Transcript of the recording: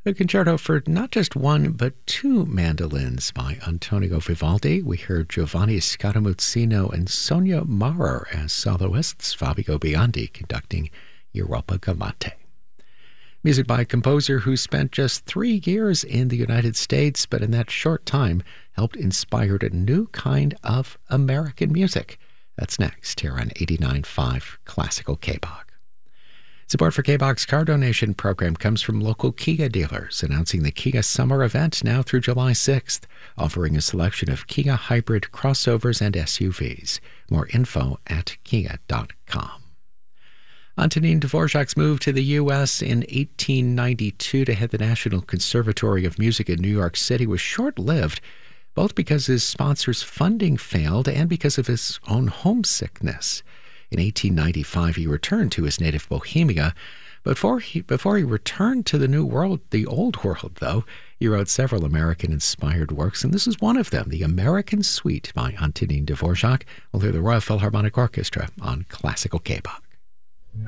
A concerto for not just one, but two mandolins by Antonio Vivaldi. We heard Giovanni Scaramuzzino and Sonia Maurer as soloists, Fabio Biondi conducting Europa Galante. Music by a composer who spent just 3 years in the United States, but in that short time helped inspire a new kind of American music. That's next here on 89.5 Classical KBOG. Support for KBOG's car donation program comes from local Kia dealers, announcing the Kia Summer Event now through July 6th, offering a selection of Kia hybrid crossovers and SUVs. More info at kia.com. Antonin Dvorak's move to the U.S. in 1892 to head the National Conservatory of Music in New York City was short-lived, both because his sponsor's funding failed and because of his own homesickness. In 1895, he returned to his native Bohemia. Before he returned to the New World, the Old World, though, he wrote several American-inspired works, and this is one of them, the American Suite by Antonin Dvorak. We'll hear the Royal Philharmonic Orchestra on Classical KBOG.